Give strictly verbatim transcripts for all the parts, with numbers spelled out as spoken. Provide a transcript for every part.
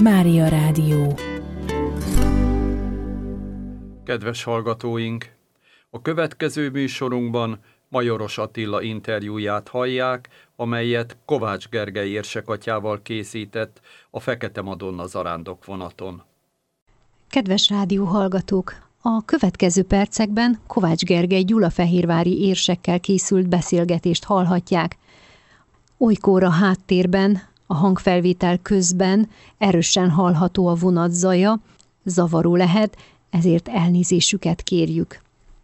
Mária Rádió. Kedves hallgatóink! A következő műsorunkban Majoros Attila interjúját hallják, amelyet Kovács Gergely érsekatyával készített a Fekete Madonna zarándokvonaton. Kedves rádióhallgatók! A következő percekben Kovács Gergely gyulafehérvári érsekkel készült beszélgetést hallhatják. Olykor a háttérben, a hangfelvétel közben erősen hallható a vonat zaja, zavaró lehet, ezért elnézésüket kérjük.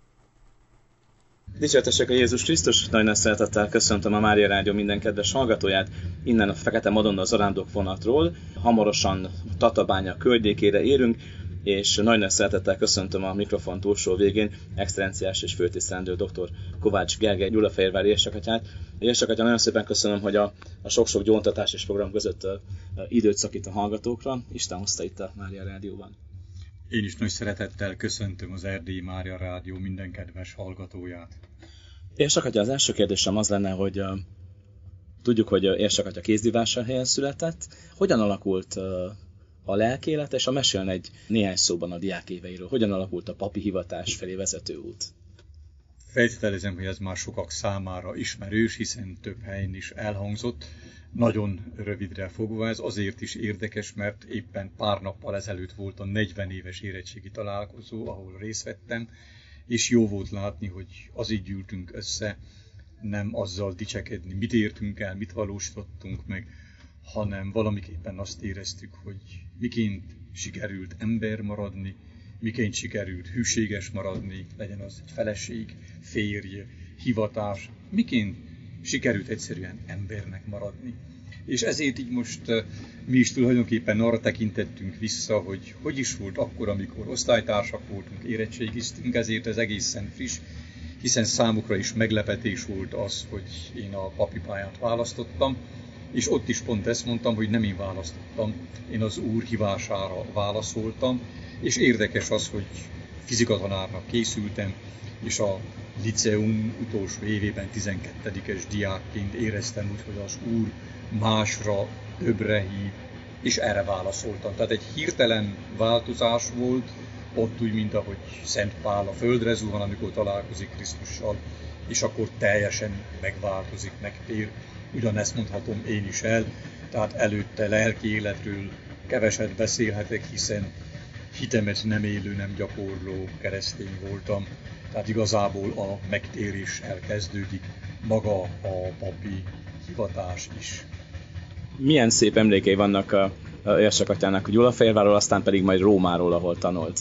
Dicsértesek a Jézus Krisztus, nagy nagy szeretettel köszöntöm a Mária Rádió minden kedves hallgatóját, innen a Fekete Madonna zarándokvonatról. Hamarosan Tatabánya környékére érünk, és nagy nagy szeretettel köszöntöm a mikrofon túlsó végén excellenciás és főtisztelendő dr. Kovács Gergely gyulafehérvári érsekatyát. Érsekatya, nagyon szépen köszönöm, hogy a, a sok-sok gyóntatás és program között a, a időt szakít a hallgatókra. Isten hozta itt a Mária Rádióban. Én is nagy szeretettel köszöntöm az Erdélyi Mária Rádió minden kedves hallgatóját. Érsakatya, az első kérdésem az lenne, hogy uh, tudjuk, hogy Érsakatya Kézdivásárhelyen született. Hogyan alakult uh, a lelkélet, és a mesélne egy néhány szóban a diákéveiről. Hogyan alakult a papi hivatás felé vezető út? Feltételezem, hogy ez már sokak számára ismerős, hiszen több helyen is elhangzott. Nagyon rövidre fogva ez azért is érdekes, mert éppen pár nappal ezelőtt volt a negyven éves érettségi találkozó, ahol részt vettem, és jó volt látni, hogy az így gyűltünk össze, nem azzal dicsekedni, mit értünk el, mit valósítottunk meg, hanem valamiképpen azt éreztük, hogy miként sikerült ember maradni, miként sikerült hűséges maradni, legyen az egy feleség, férj, hivatás, miként sikerült egyszerűen embernek maradni. És ezért így most uh, mi is tulajdonképpen arra tekintettünk vissza, hogy hogy is volt akkor, amikor osztálytársak voltunk, érettségiztünk, ezért ez egészen friss, hiszen számukra is meglepetés volt az, hogy én a papi pályát választottam, és ott is pont ezt mondtam, hogy nem én választottam, én az Úr hívására válaszoltam, és érdekes az, hogy fizikatanárnak készültem, és a liceum utolsó évében tizenkettedikes diákként éreztem úgy, hogy az Úr másra, többre hív, és erre válaszoltam. Tehát egy hirtelen változás volt, ott úgy, mint ahogy Szent Pál a földre zuhan, amikor találkozik Krisztussal, és akkor teljesen megváltozik, megtér. Ugyanezt mondhatom én is el, tehát előtte lelki életről keveset beszélhetek, hiszen hitemet nem élő, nem gyakorló keresztény voltam. Tehát igazából a megtéréssel kezdődik maga a papi hivatás is. Milyen szép emlékei vannak a, a érsekatyának Gyulafehérvárról, aztán pedig majd Rómáról, ahol tanult?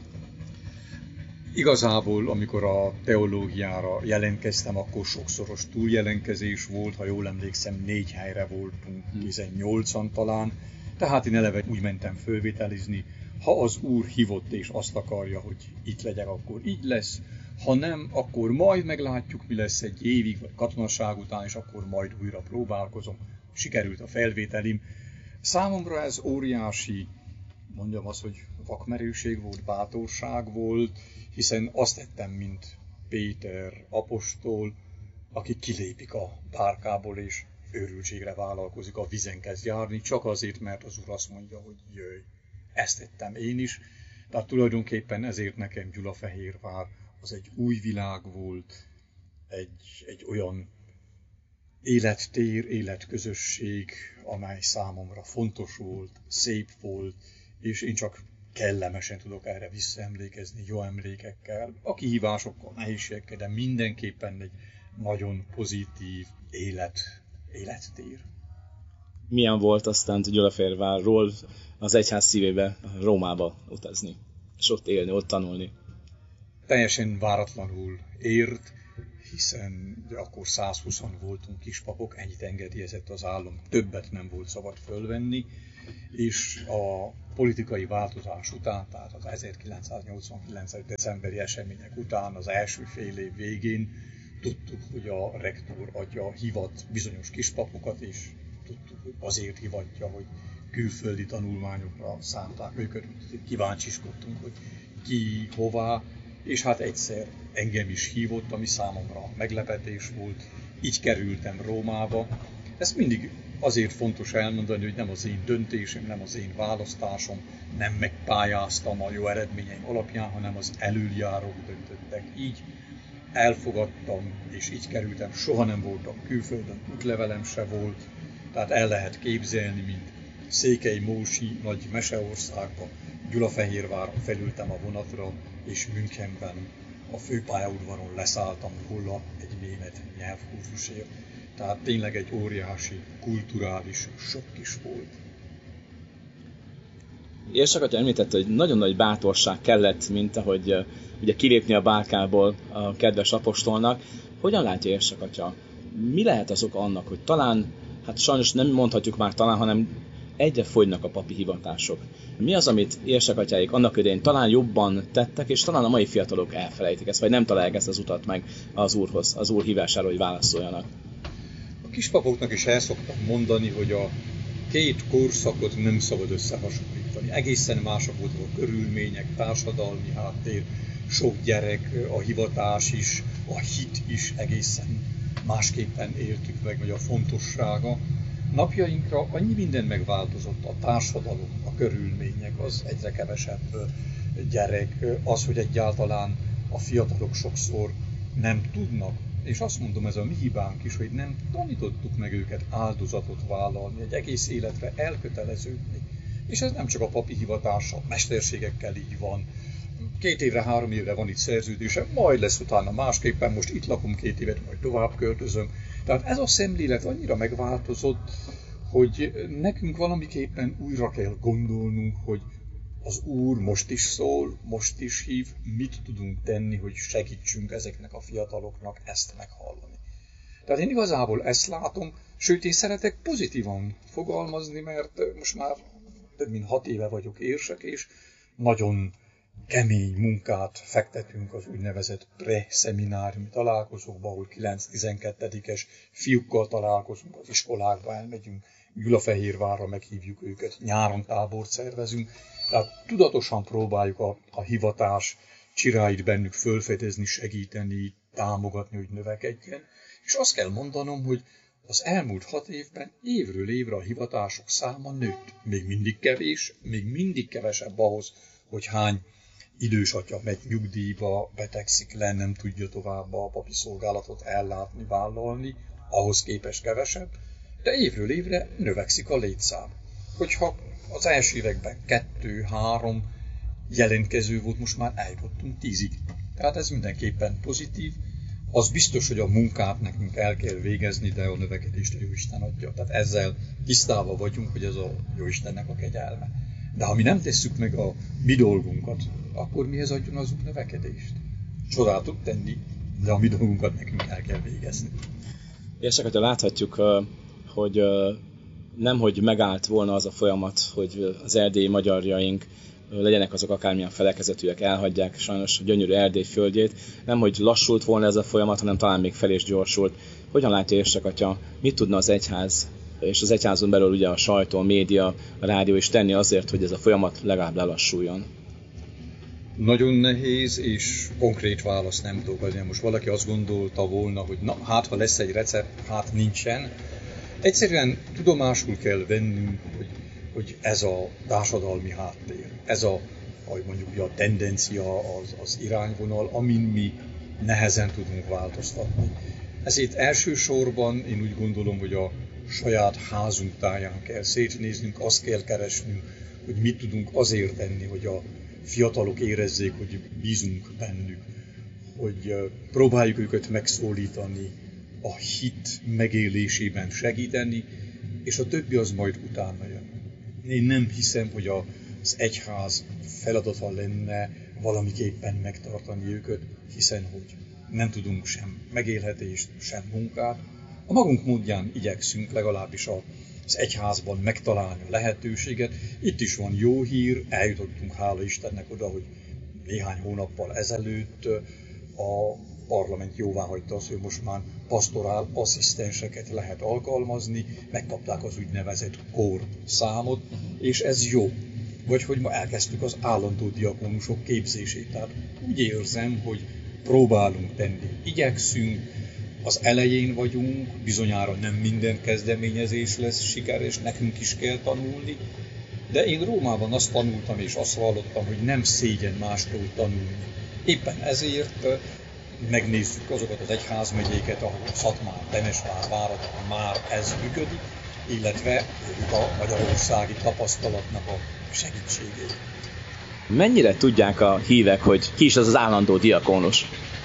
Igazából, amikor a teológiára jelentkeztem, akkor sokszoros túljelentkezés volt, ha jól emlékszem, négy helyre voltunk, tizennyolcan talán. Tehát én eleve úgy mentem fölvételizni, ha az Úr hívott és azt akarja, hogy itt legyek, akkor így lesz. Ha nem, akkor majd meglátjuk, mi lesz egy évig, vagy katonaság után, és akkor majd újra próbálkozom. Sikerült a felvételim. Számomra ez óriási, mondjam azt, hogy vakmerőség volt, bátorság volt, hiszen azt tettem, mint Péter apostol, aki kilépik a bárkából, és őrültségre vállalkozik, a vízen kezd járni, csak azért, mert az Úr azt mondja, hogy jöjj. Ezt tettem én is, tehát tulajdonképpen ezért nekem Gyulafehérvár az egy új világ volt, egy, egy olyan élettér, életközösség, amely számomra fontos volt, szép volt, és én csak kellemesen tudok erre visszaemlékezni, jó emlékekkel, a kihívásokkal, nehézségekkel, de mindenképpen egy nagyon pozitív élet, élettér. Milyen volt aztán Gyulafehérvárról az egyház szívébe, Rómába utazni, és ott élni, ott tanulni? Teljesen váratlanul ért, hiszen akkor százhúszan voltunk kispapok, ennyit engedélyezett az állam, többet nem volt szabad fölvenni, és a politikai változás után, tehát az ezerkilencszáznyolcvankilenc. decemberi események után, az első fél év végén tudtuk, hogy a rektor atya hivat bizonyos kispapokat, és tudtuk, hogy azért hivatja, hogy külföldi tanulmányokra szánták őket, kíváncsiskodtunk, hogy ki, hová, és hát egyszer engem is hívott, ami számomra meglepetés volt, így kerültem Rómába. Ezt mindig azért fontos elmondani, hogy nem az én döntésem, nem az én választásom, nem megpályáztam a jó eredményeim alapján, hanem az elöljárók döntöttek. Így elfogadtam, és így kerültem, soha nem voltam külföldön, útlevelem se volt, tehát el lehet képzelni, mint Székely Mósi nagy meseországba, Gyulafehérváron felültem a vonatra, és Münchenben a főpályaudvaron leszálltam róla egy német nyelvkurzusért. Tehát tényleg egy óriási kulturális sokk is volt. Érsekatya említette, hogy nagyon nagy bátorság kellett, mint ahogy uh, ugye kilépni a bálkából a kedves apostolnak. Hogyan látja Érsekatya? Mi lehet az oka annak, hogy talán, hát sajnos nem mondhatjuk már talán, hanem egyre fogynak a papi hivatások. Mi az, amit Érsekatyaik annak idején talán jobban tettek, és talán a mai fiatalok elfelejtik ezt, vagy nem találják ezt az utat meg az Úrhoz, az Úr hívására, hogy válaszoljanak? A kispapoknak is el szoktam mondani, hogy a két korszakot nem szabad összehasonlítani. Egészen mások voltak a körülmények, társadalmi háttér, sok gyerek, a hivatás is, a hit is egészen másképpen éltük meg, vagy a fontossága. Napjainkra annyi minden megváltozott, a társadalom, a körülmények, az egyre kevesebb gyerek, az, hogy egyáltalán a fiatalok sokszor nem tudnak, és azt mondom, ez a mi hibánk is, hogy nem tanítottuk meg őket áldozatot vállalni, egy egész életre elköteleződni. És ez nem csak a papi hivatással, mesterségekkel így van. Két évre, három évre van itt szerződésem, majd lesz utána másképpen, most itt lakom két évet, majd tovább költözöm. Tehát ez a szemlélet annyira megváltozott, hogy nekünk valamiképpen újra kell gondolnunk, hogy az Úr most is szól, most is hív, mit tudunk tenni, hogy segítsünk ezeknek a fiataloknak ezt meghallani. Tehát én igazából ezt látom, sőt én szeretek pozitívan fogalmazni, mert most már több mint hat éve vagyok érsek, és nagyon kemény munkát fektetünk az úgynevezett pre-szemináriumi találkozókba, ahol kilenc-tizenkettedikes fiúkkal találkozunk, az iskolákba elmegyünk, Gyulafehérvárra meghívjuk őket, nyáron tábort szervezünk, tehát tudatosan próbáljuk a, a hivatás csiráit bennük fölfedezni, segíteni, támogatni, hogy növekedjen. És azt kell mondanom, hogy az elmúlt hat évben évről évre a hivatások száma nőtt. Még mindig kevés, még mindig kevesebb ahhoz, hogy hány idős atya megy nyugdíjba, betegszik le, nem tudja tovább a papi szolgálatot ellátni, vállalni, ahhoz képest kevesebb, de évről évre növekszik a létszám. Hogyha az első években kettő, három jelentkező volt, most már eljutottunk tízig. Tehát ez mindenképpen pozitív. Az biztos, hogy a munkát nekünk el kell végezni, de a növekedést a Jóisten adja. Tehát ezzel tisztában vagyunk, hogy ez a Jóistennek a kegyelme. De ha mi nem tesszük meg a mi dolgunkat, akkor mihez adjon az Úr növekedést? Csodát tud tenni, de a mi dolgunkat nekünk el kell végezni. Érsekatya, láthatjuk, hogy nemhogy megállt volna az a folyamat, hogy az erdélyi magyarjaink legyenek azok akármilyen felekezetűek, elhagyják sajnos a gyönyörű Erdély földjét. Nemhogy lassult volna ez a folyamat, hanem talán még fel is gyorsult. Hogyan látja Érsekatya, mit tudna az egyház, és az egyházon belül ugye a sajtó, a média, a rádió is tenni azért, hogy ez a folyamat legalább lelassuljon? Nagyon nehéz, és konkrét választ nem tudok adni. Most valaki azt gondolta volna, hogy na, hát ha lesz egy recept, hát nincsen. Egyszerűen tudomásul kell vennünk, hogy, hogy ez a társadalmi háttér, ez a, ahogy mondjuk a tendencia, az, az irányvonal, amin mi nehezen tudunk változtatni. Ezért elsősorban én úgy gondolom, hogy a saját házunk táján kell szétnéznünk, azt kell keresnünk, hogy mit tudunk azért tenni, hogy a fiatalok érezzék, hogy bízunk bennük, hogy próbáljuk őket megszólítani, a hit megélésében segíteni, és a többi az majd utána jön. Én nem hiszem, hogy az egyház feladata lenne valamiképpen megtartani őket, hiszen hogy nem tudunk sem megélhetést, sem munkát. A magunk módján igyekszünk legalábbis az egyházban megtalálni a lehetőséget. Itt is van jó hír, eljutottunk hála Istennek oda, hogy néhány hónappal ezelőtt a parlament jóváhagyta azt, hogy most már pastorál asszisztenseket lehet alkalmazni, megkapták az úgynevezett kór számot, és ez jó. Vagy hogy ma elkezdtük az állandó diakónusok képzését. Tehát úgy érzem, hogy próbálunk tenni, igyekszünk, Az elején vagyunk, bizonyára nem minden kezdeményezés lesz sikeres, nekünk is kell tanulni, de én Rómában azt tanultam és azt hallottam, hogy nem szégyen mástól tanulni. Éppen ezért megnézzük azokat az egyházmegyéket, ahol Szatmár, Temesvár, Várad már ez működik, illetve a magyarországi tapasztalatnak a segítségét. Mennyire tudják a hívek, hogy ki is az az állandó diakónus?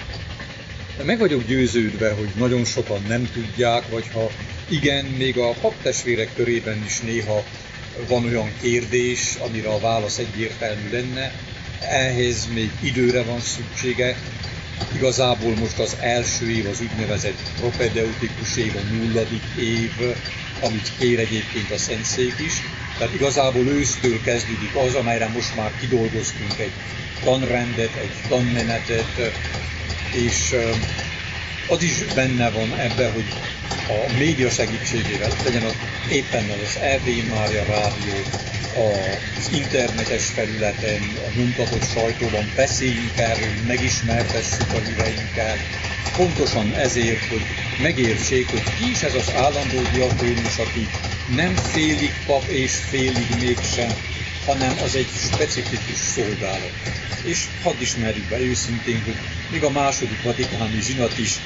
Meg vagyok győződve, hogy nagyon sokan nem tudják, vagy ha igen, még a paptestvérek körében is néha van olyan kérdés, amire a válasz egyértelmű lenne, ehhez még időre van szüksége. Igazából most az első év, az úgynevezett propedeutikus év, a nulladik év, amit kér egyébként a Szentszék is. Tehát igazából ősztől kezdődik az, amelyre most már kidolgoztunk egy tanrendet, egy tanmenetet, és az is benne van ebben, hogy a média segítségével, legyen az éppen az Erdélyi Mária Rádió, az internetes felületen, a nyomtatott sajtóban beszéljünk erről, megismertessük a híveinkkel, pontosan ezért, hogy megértsék, hogy ki is ez az állandó diakónus, aki nem félig pap és félig mégsem, hanem az egy specifikus szolgálat. És hadd ismerjük be őszintén, hogy még a második vatikáni zsinat is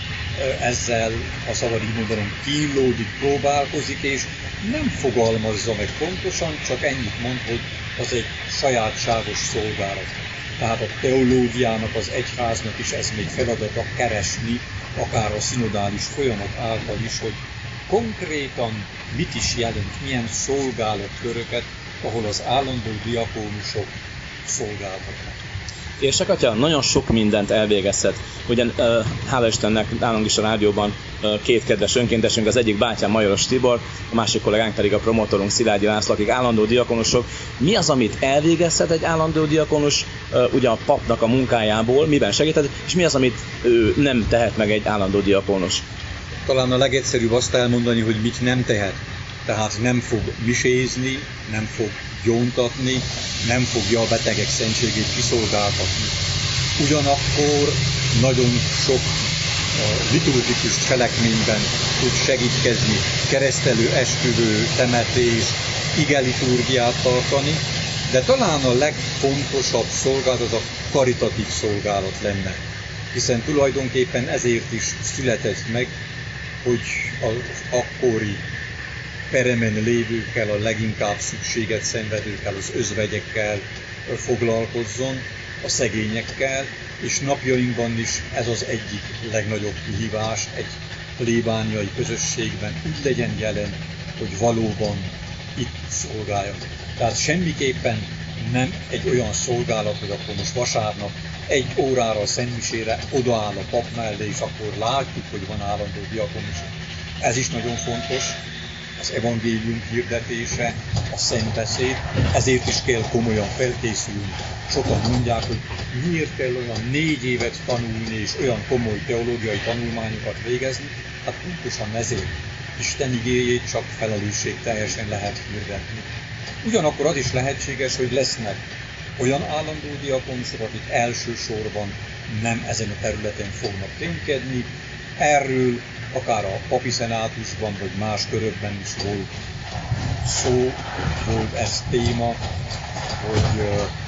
ezzel, ha szabad így mondanom, kínlódik, próbálkozik, és nem fogalmazza meg pontosan, csak ennyit mond, hogy az egy sajátságos szolgálat. Tehát a teológiának, az egyháznak is ez még feladata keresni, akár a szinodális folyamat által is, hogy konkrétan mit is jelent, milyen szolgálatköröket, ahol az állandó diakónusok szolgálhatnak. Érsek atya nagyon sok mindent elvégezhet. Ugyan, hála Istennek, nálunk is a rádióban két kedves önkéntesünk, az egyik bátyám Majoros Tibor, a másik kollégánk pedig a promotorunk Szilágyi László, akik állandó diakonusok. Mi az, amit elvégezhet egy állandó diakonus, ugye a papnak a munkájából, miben segíthet, és mi az, amit ő nem tehet meg egy állandó diakonus? Talán a legegyszerűbb azt elmondani, hogy mit nem tehet. Tehát nem fog misézni, nem fog gyóntatni, nem fogja a betegek szentségét kiszolgáltatni. Ugyanakkor nagyon sok liturgikus cselekményben tud segítkezni, keresztelő, esküvő, temetés, igeliturgiát tartani, de talán a legfontosabb szolgálat az a karitatív szolgálat lenne. Hiszen tulajdonképpen ezért is született meg, hogy az akkori peremen lévőkkel, a leginkább szükséget szenvedőkkel, az özvegyekkel foglalkozzon, a szegényekkel, és napjainkban is ez az egyik legnagyobb kihívás egy plébániai közösségben, úgy legyen jelen, hogy valóban itt szolgáljon. Tehát semmiképpen nem egy olyan szolgálat, hogy akkor most vasárnap egy órára a szentmisére odaáll a pap mellé, és akkor látjuk, hogy van állandó diakonus. Ez is nagyon fontos, az evangélium hirdetése, a szentbeszéd, ezért is kell komolyan felkészülni. Sokan mondják, hogy miért kell olyan négy évet tanulni és olyan komoly teológiai tanulmányokat végezni, hát pontosan ezért Isten igéjét csak felelősségteljesen lehet hirdetni. Ugyanakkor az is lehetséges, hogy lesznek olyan állandó diakonusok, akik elsősorban nem ezen a területen fognak ténykedni. Erről akár a papi szenátusban, vagy más körökben is volt szó, volt ez téma, hogy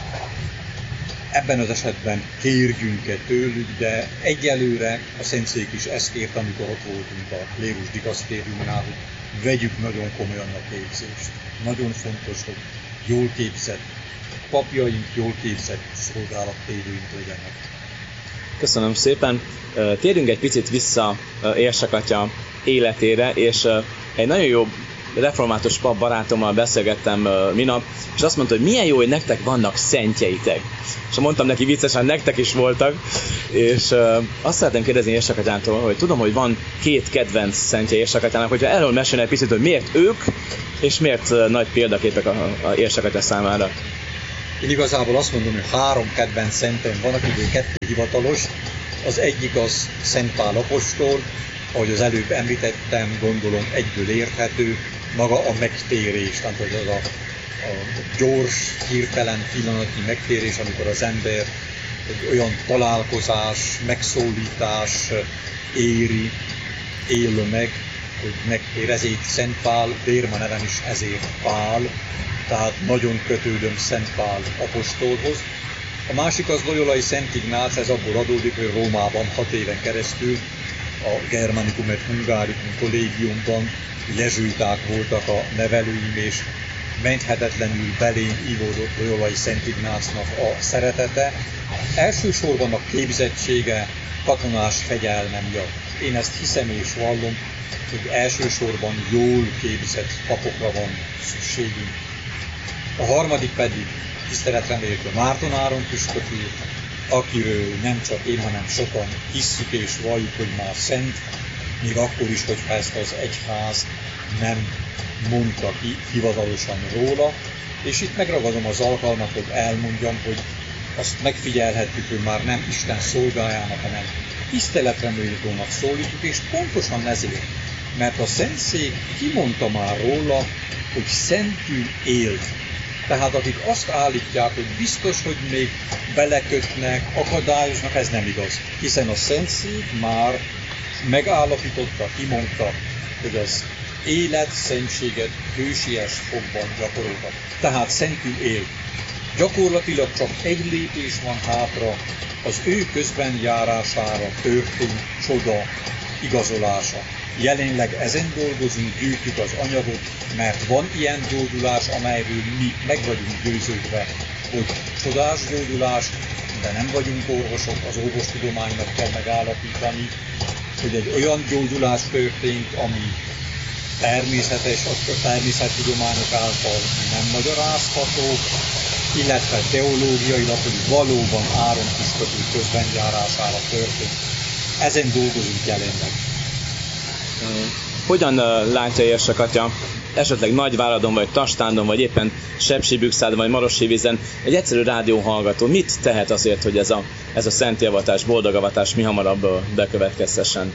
ebben az esetben kérjünk-e tőlük, de egyelőre a Szentszék is ezt kért, amikor ott voltunk a klérus dikasztériumnál, hogy vegyük nagyon komolyan a képzést. Nagyon fontos, hogy jól képzett papjaink, jól képzett szolgálattévőink legyenek. Köszönöm szépen. Térjünk egy picit vissza Érsek atya életére, és egy nagyon jó református pap barátommal beszélgettem minap, és azt mondta, hogy milyen jó, hogy nektek vannak szentjeitek. És mondtam neki viccesen, nektek is voltak, és azt szeretném kérdezni Érsek atyától, hogy tudom, hogy van két kedvenc szentje Érsek atyának, hogyha erről mesélne egy picit, hogy miért ők, és miért nagy példaképek a, a Érsek atya számára. Én igazából azt mondom, hogy három kedvenc szentem van, akiből kettő hivatalos. Az egyik az Szent Pál apostol, ahogy az előbb említettem, gondolom egyből érthető, maga a megtérés, tehát az a, a gyors, hirtelen pillanatnyi megtérés, amikor az ember egy olyan találkozás, megszólítás éri, él meg, hogy megkérdezét Szent Pál, Bérma nevem is ezért Pál, tehát nagyon kötődöm Szent Pál apostolhoz. A másik az Loyolai Szent Ignác, ez abból adódik, hogy Rómában hat éven keresztül a Germanicum et Hungaricum kollégiumban jezsuiták voltak a nevelőim, és menthetetlenül belém ivódott Loyolai Szent Ignácnak a szeretete. Elsősorban a képzettsége, katonás fegyelme miatt. Én ezt hiszem és vallom, hogy elsősorban jól képzett papokra van szükségünk. A harmadik pedig tiszteletre méltó Márton Áron püspök úr, akiről nem csak én, hanem sokan hisszük és valljuk, hogy már szent, még akkor is, hogyha ezt az egyház nem mondta ki hivatalosan róla, és itt megragadom az alkalmat, hogy elmondjam, hogy azt megfigyelhettük, hogy már nem Isten szolgájának, hanem tiszteletre méltónak szólítjuk, és pontosan ezért, mert a Szentszék kimondta már róla, hogy szentül élt. Tehát akik azt állítják, hogy biztos, hogy még belekötnek, akadályoznak, ez nem igaz. Hiszen a Szentszék már megállapította, kimondta, hogy az élet, szentséget hősies fogban gyakoroltak. Tehát szentül él. Gyakorlatilag csak egy lépés van hátra, az ő közben járására történt csoda igazolása. Jelenleg ezen dolgozunk, gyűjtjük az anyagot, mert van ilyen gyógyulás, amelyről mi meg vagyunk győződve, hogy csodás gyógyulás, de nem vagyunk orvosok, az orvostudománynak kell megállapítani, hogy egy olyan gyógyulás történt, ami természetes, a természettudományok által nem magyarázható, illetve teológiailag, hogy valóban Áron püspök úr közbenjárására történt. Ezen dolgozunk jelenleg. Hogyan látja érsek atya, esetleg Nagyváradon, vagy Tastándon, vagy éppen Sepsiszentgyörgyön, vagy Marossévízen egy egyszerű rádióhallgató mit tehet azért, hogy ez a, ez a szentélyavatás, boldogavatás mi hamarabb bekövetkezhessen?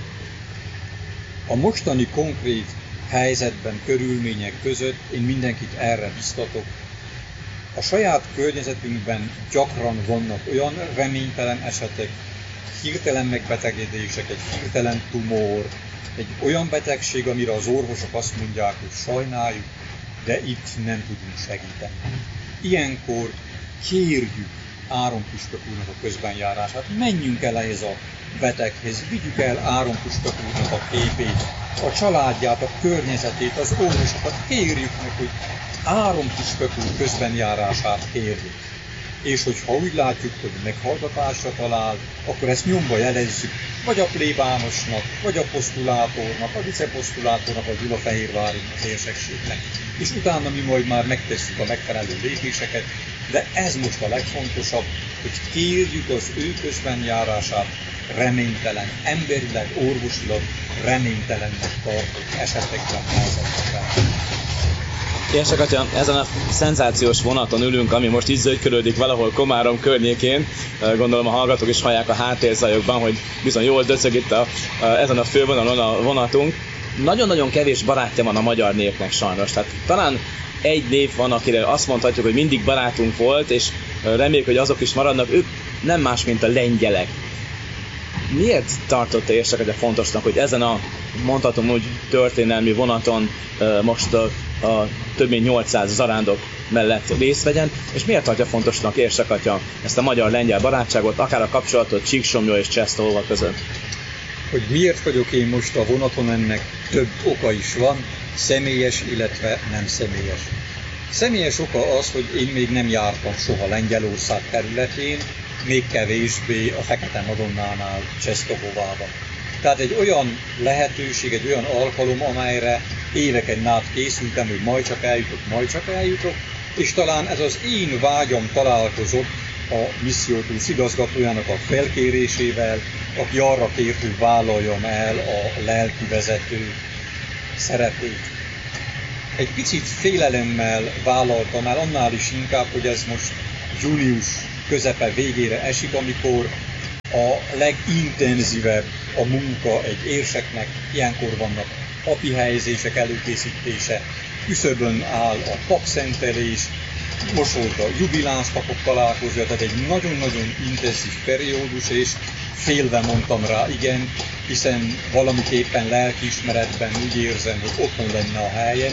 A mostani konkrét helyzetben, körülmények között én mindenkit erre biztatok. A saját környezetünkben gyakran vannak olyan reménytelen esetek, hirtelen megbetegedések, egy hirtelen tumor, egy olyan betegség, amire az orvosok azt mondják, hogy sajnáljuk, de itt nem tudunk segíteni. Ilyenkor kérjük Áron püspök úrnak a közbenjárását, menjünk el ehhez a beteghez, vigyük el Áron püspök úrnak a képét, a családját, a környezetét, az orvosokat, kérjük meg, hogy Áron püspök úr közbenjárását kérjük. És hogyha úgy látjuk, hogy meghallgatásra talál, akkor ezt nyomba jelezzük, vagy a plébánosnak, vagy a posztulátornak, a viceposztulátornak, vagy Gyulafehérvári érsekségnek. És utána mi majd már megtesszük a megfelelő lépéseket, de ez most a legfontosabb, hogy kérjük az ő közbenjárását reménytelen, emberileg, orvosilag reménytelennek tartott esetekben, helyzetekben. Érsek atya, ezen a szenzációs vonaton ülünk, ami most így zöldkörődik valahol Komárom környékén. Gondolom a hallgatók is hallják a háttérzajokban, hogy bizony jól döcög itt a, a, ezen a fővonalon a vonatunk. Nagyon-nagyon kevés barátja van a magyar népnek sajnos. Tehát talán egy név van, akire azt mondhatjuk, hogy mindig barátunk volt, és reméljük, hogy azok is maradnak. Ők nem más, mint a lengyelek. Miért tartotta érsek atya fontosnak, hogy ezen a, mondhatom úgy, történelmi vonaton most a, a több mint nyolcszáz zarándok mellett részt vegyen, és miért tartja fontosnak érsek atya ezt a magyar-lengyel barátságot, akár a kapcsolatot Csíksomlyó és Csestohova között? Hogy miért vagyok én most a vonaton, ennek több oka is van, személyes, illetve nem személyes. Személyes oka az, hogy én még nem jártam soha Lengyelország területén, még kevésbé a Fekete Madonnánál Csestohovában. Tehát egy olyan lehetőség, egy olyan alkalom, amelyre éveken át készültem, hogy majd csak eljutok, majd csak eljutok, és talán ez az én vágyam találkozott a Missziótusz igazgatójának a felkérésével, aki arra kért, hogy vállaljam el a lelki vezető szerepét. Egy picit félelemmel vállaltam el, annál is inkább, hogy ez most június közepe végére esik, amikor a legintenzívebb a munka egy érseknek, ilyenkor vannak papi helyezések előkészítése, küszöbön áll a papszentelés, most volt a jubiláns papok találkozója, tehát egy nagyon-nagyon intenzív periódus, és félve mondtam rá igen, hiszen valamiképpen lelkiismeretben úgy érzem, hogy otthon lenne a helyen,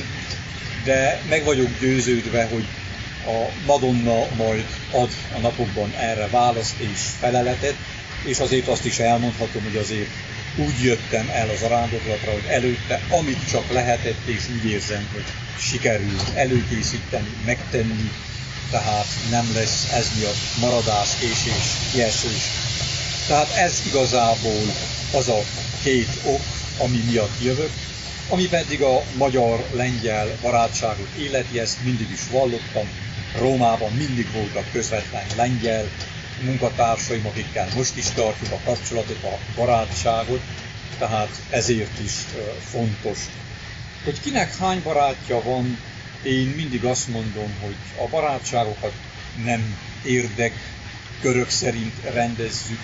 de meg vagyok győződve, hogy a Madonna majd ad a napokban erre választ és feleletet, és azért azt is elmondhatom, hogy azért úgy jöttem el az zarándoklatra, hogy előtte, amit csak lehetett, és úgy érzem, hogy sikerült előkészíteni, megtenni, tehát nem lesz ez miatt maradás, késés, kiesés. Tehát ez igazából az a két ok, ami miatt jövök, ami pedig a magyar-lengyel barátságot illeti, ezt mindig is vallottam. Rómában mindig voltak közvetlen lengyel munkatársaim, akikkel most is tartjuk a kapcsolatot, a barátságot, tehát ezért is fontos. Hogy kinek hány barátja van, én mindig azt mondom, hogy a barátságokat nem érdekkörök szerint rendezzük.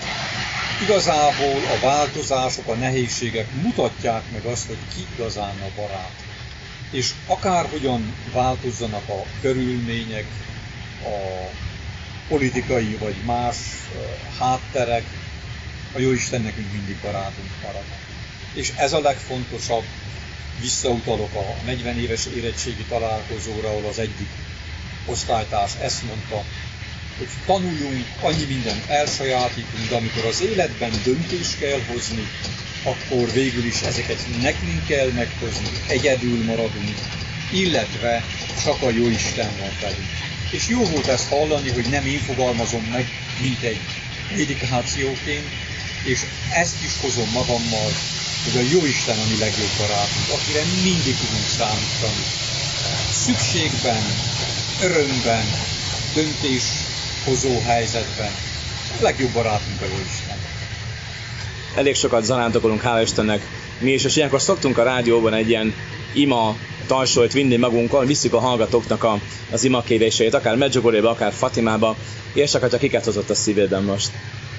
Igazából a változások, a nehézségek mutatják meg azt, hogy ki igazán a barát. És akárhogyan változzanak a körülmények, a politikai vagy más hátterek, a Jóisten nekünk mindig barátunk marad. És ez a legfontosabb, visszautalok a negyven éves érettségi találkozóra, ahol az egyik osztálytárs ezt mondta, hogy tanuljunk, annyi mindent elsajátítunk, de amikor az életben döntést kell hozni, akkor végül is ezeket nekünk kell meghozni, egyedül maradunk, illetve csak a Jóisten van velünk. És jó volt ezt hallani, hogy nem én fogalmazom meg, mint egy prédikációként, és ezt is hozom magammal, hogy a Jóisten a mi legjobb barátunk, akire mindig tudunk számítani. Szükségben, örömben, döntéshozó helyzetben a legjobb barátunk a Jóisten. Elég sokat zarándokolunk, hála Istennek mi is, és ilyenkor szoktunk a rádióban egy ilyen ima tarsolyt vinni magunkkal, visszük a hallgatóknak a, az imakéréseit, akár Medjugorjéba, akár Fatimába, és csak, hogyha kiket hozott a szívédben most.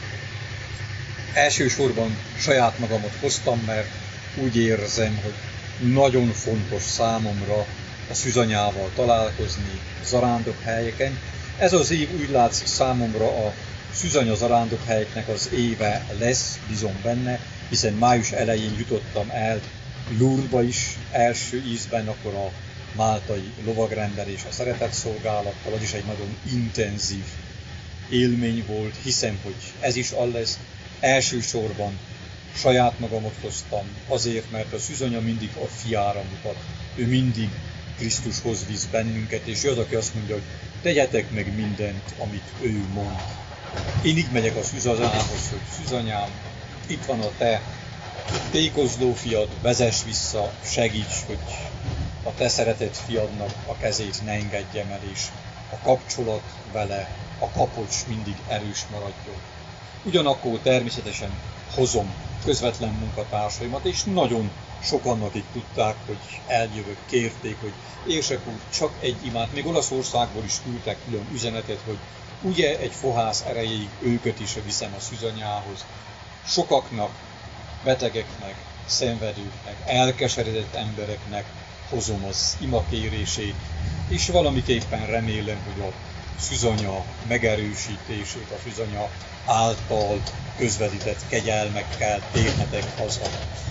Elsősorban saját magamat hoztam, mert úgy érzem, hogy nagyon fontos számomra a szűzanyával találkozni zarándokhelyeken. Ez az év úgy látszik számomra a szűzanya zarándokhelyeknek az éve lesz, bízom benne, hiszen május elején jutottam el Lourdesba is első ízben, akkor a máltai lovagrendelés a szeretetszolgálattal, az is egy nagyon intenzív élmény volt, hiszem, hogy ez is az lesz. Elsősorban saját magamat hoztam, azért, mert a szűzanya mindig a fiára mutat. Ő mindig Krisztushoz visz bennünket, és ő az, aki azt mondja, hogy tegyetek meg mindent, amit ő mond. Én így megyek a szűzanyához, hogy szűzanyám, itt van a te tékozló fiad, vezess vissza, segíts, hogy a te szeretett fiadnak a kezét ne engedjem el, és a kapcsolat vele, a kapocs mindig erős maradjon. Ugyanakkor természetesen hozom közvetlen munkatársaimat, és nagyon sokan, akik tudták, hogy eljövök, kérték, hogy érsek úr, csak egy imát, még Olaszországból is küldtek külön üzenetet, hogy ugye egy fohász erejéig őket is viszem a szűzanyához. Sokaknak, betegeknek, szenvedőknek, elkeseredett embereknek hozom az imakérését, és valamiképpen remélem, hogy a szűzanya megerősítését, a szűzanya által közvetített kegyelmekkel térhetek haza.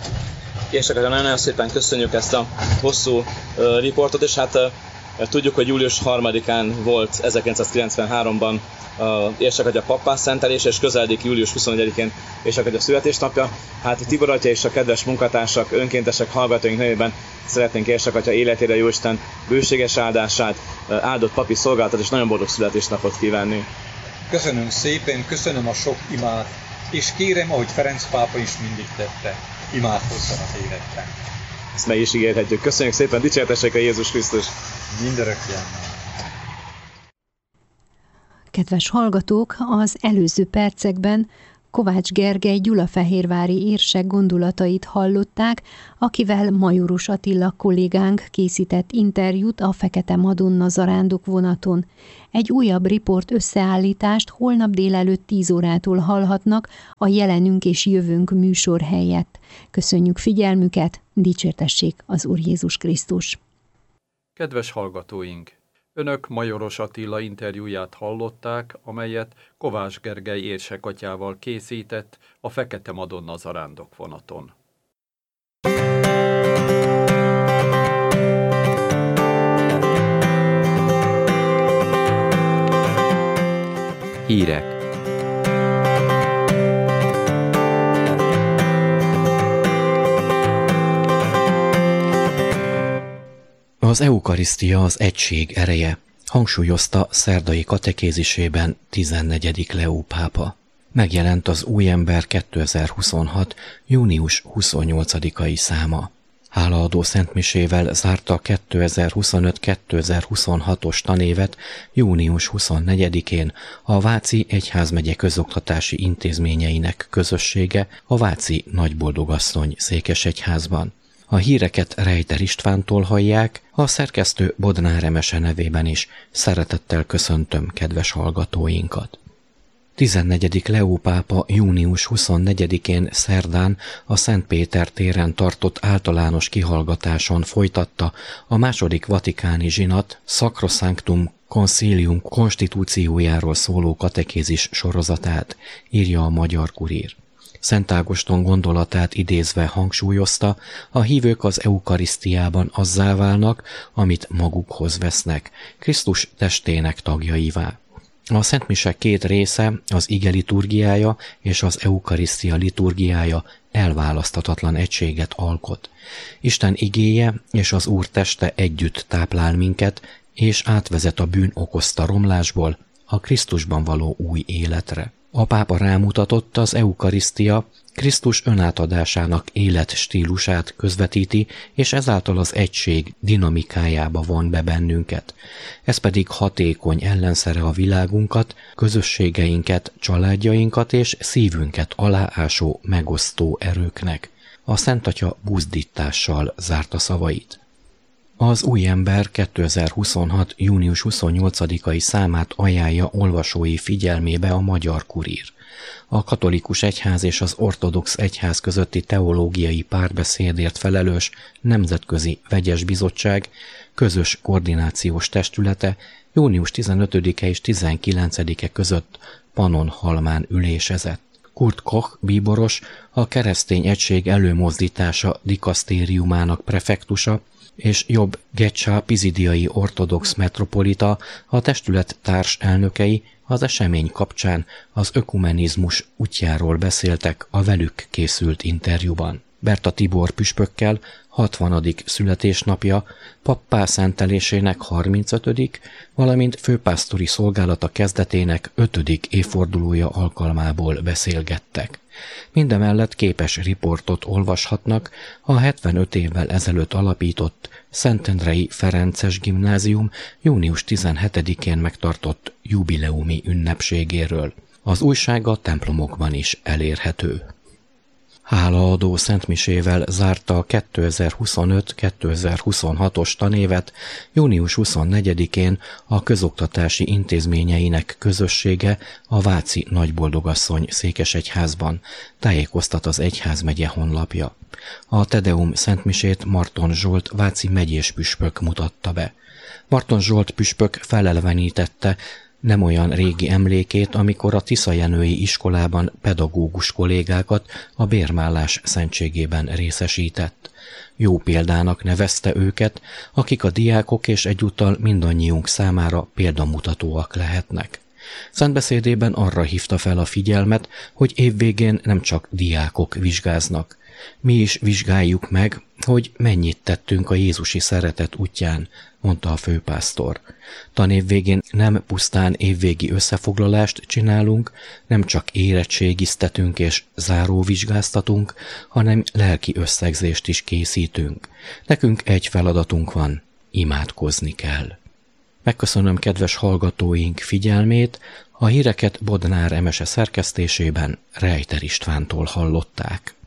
És akkor nagyon szépen köszönjük ezt a hosszú uh, riportot, és hát uh, tudjuk, hogy július harmadikán volt ezerkilencszázkilencvenháromban a Érsekatya pappá-szentelés, és közeledik július huszonegyedikén Érsekatya születésnapja. Hát Tibor atya és a kedves munkatársak, önkéntesek, hallgatóink nevében szeretnénk Érsekatya életére Jóisten bőséges áldását, áldott papi szolgálatot és nagyon boldog születésnapot kívánni. Köszönöm szépen, köszönöm a sok imát, és kérem, ahogy Ferenc pápa is mindig tette, imádkozzanak életben. Ezt meg is ígérhetjük. Köszönjük szépen, dicsértessék a Jézus Krisztus! Mindörökkön. Kedves hallgatók, az előző percekben Kovács Gergely gyulafehérvári érsek gondolatait hallották, akivel Majorus Attila kollégánk készített interjút a Fekete Madonna zarándok vonaton. Egy újabb riport összeállítást holnap délelőtt tíz órától hallhatnak a Jelenünk és Jövőnk műsor helyett. Köszönjük figyelmüket, dicsértessék az Úr Jézus Krisztus! Kedves hallgatóink! Önök Majoros Attila interjúját hallották, amelyet Kovács Gergely érsekatyával készített a Fekete Madonna zarándokvonaton. Hírek. Az eukarisztia az egység ereje, hangsúlyozta szerdai katekézisében tizennegyedik Leó pápa. Megjelent az Új ember kétezer-huszonhat. június huszonnyolcadikai száma. Hálaadó szentmisével zárta kétezer-huszonöt kétezer-huszonhatos tanévet június huszonnegyedikén a Váci Egyházmegye közoktatási intézményeinek közössége a Váci Nagyboldogasszony székesegyházban. A híreket Rejter Istvántól hallják, a szerkesztő Bodnár Emese nevében is szeretettel köszöntöm kedves hallgatóinkat. tizennegyedik Leó pápa június huszonnegyedikén szerdán a Szent Péter téren tartott általános kihallgatáson folytatta a második vatikáni zsinat Sacrosanctum Concilium konstitúciójáról szóló katekézis sorozatát, írja a Magyar Kurír. Szent Ágoston gondolatát idézve hangsúlyozta, a hívők az eukarisztiában azzá válnak, amit magukhoz vesznek, Krisztus testének tagjaivá. A szentmise két része, az ige liturgiája és az eukarisztia liturgiája elválaszthatatlan egységet alkot. Isten igéje és az Úr teste együtt táplál minket, és átvezet a bűn okozta romlásból a Krisztusban való új életre. A pápa rámutatott, az eukarisztia Krisztus önátadásának életstílusát közvetíti, és ezáltal az egység dinamikájába von be bennünket. Ez pedig hatékony ellenszere a világunkat, közösségeinket, családjainkat és szívünket aláásó, megosztó erőknek. A Szent Atya buzdítással zárta szavait. Az Új ember kétezer-huszonhat. június huszonnyolcadikai számát ajánlja olvasói figyelmébe a Magyar Kurír. A katolikus egyház és az ortodox egyház közötti teológiai párbeszédért felelős Nemzetközi Vegyes Bizottság közös koordinációs testülete június tizenötödike és tizenkilencedike között Pannonhalmán ülésezett. Kurt Koch bíboros, a Keresztény Egység Előmozdítása dikasztériumának prefektusa, és Jobb Gecsa pizidiai ortodox metropolita, a testület társ elnökei az esemény kapcsán az ökumenizmus útjáról beszéltek a velük készült interjúban. Berta Tibor püspökkel hatvanadik születésnapja, pappá szentelésének harmincötödik, valamint főpásztori szolgálata kezdetének ötödik évfordulója alkalmából beszélgettek. Mindemellett képes riportot olvashatnak a hetvenöt évvel ezelőtt alapított Szentendrei Ferences Gimnázium június tizenhetedikén megtartott jubileumi ünnepségéről. Az újság a templomokban is elérhető. Hálaadó szentmisével zárta a kétezer-huszonöt kétezer-huszonhatos tanévet június huszonnegyedikén a közoktatási intézményeinek közössége a Váci Nagyboldogasszony székesegyházban, tájékoztat az egyházmegye honlapja. A Tedeum szentmisét Marton Zsolt váci megyés püspök mutatta be. Marton Zsolt püspök felelevenítette nem olyan régi emlékét, amikor a tiszajenői iskolában pedagógus kollégákat a bérmállás szentségében részesített. Jó példának nevezte őket, akik a diákok és egyúttal mindannyiunk számára példamutatóak lehetnek. Szentbeszédében arra hívta fel a figyelmet, hogy évvégén nem csak diákok vizsgáznak. Mi is vizsgáljuk meg, hogy mennyit tettünk a jézusi szeretet útján, mondta a főpásztor. Tanév végén nem pusztán évvégi összefoglalást csinálunk, nem csak érettségiztetünk és záróvizsgáztatunk, hanem lelki összegzést is készítünk. Nekünk egy feladatunk van, imádkozni kell. Megköszönöm kedves hallgatóink figyelmét, a híreket Bodnár Emese szerkesztésében Rejter Istvántól hallották.